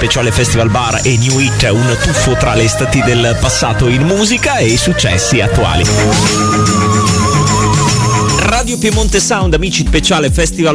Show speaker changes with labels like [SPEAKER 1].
[SPEAKER 1] speciale Festival Bar e New Hit, un tuffo tra le estati del passato in musica e i successi attuali. Radio Piemonte Sound, amici, speciale Festival